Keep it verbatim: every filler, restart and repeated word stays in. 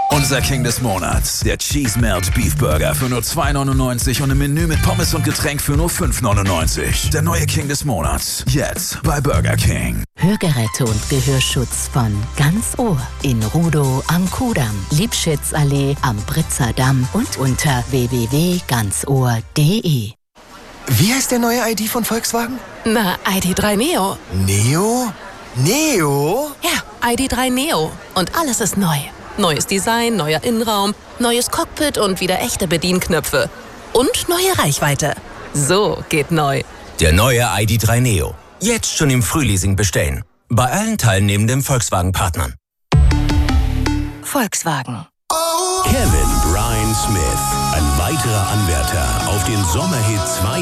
Unser King des Monats, der Cheese Melt Beef Burger für nur zwei neunundneunzig und im Menü mit Pommes und Getränk für nur fünf neunundneunzig. Der neue King des Monats, jetzt bei Burger King. Hörgeräte und Gehörschutz von Ganz Ohr in Rudow am Kudamm, Liebschitzallee am Britzer Damm und unter w w w punkt ganz ohr punkt d e. Wie heißt der neue I D von Volkswagen? Na, I D drei Neo. Neo? Neo? Ja, I D drei Neo. Und alles ist neu. Neues Design, neuer Innenraum, neues Cockpit und wieder echte Bedienknöpfe. Und neue Reichweite. So geht neu. Der neue I D drei Neo. Jetzt schon im Frühleasing bestellen. Bei allen teilnehmenden Volkswagen-Partnern. Volkswagen. Kevin Brian Smith, ein weiterer Anwärter auf den Sommerhit zwei.